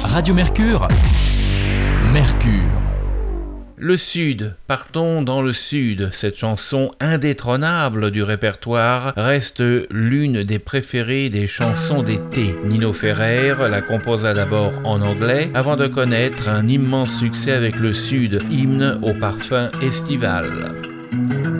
Radio Mercure, Mercure. Le Sud, partons dans le Sud. Cette chanson indétrônable du répertoire reste l'une des préférées des chansons d'été. Nino Ferrer la composa d'abord en anglais avant de connaître un immense succès avec le Sud, hymne au parfum estival.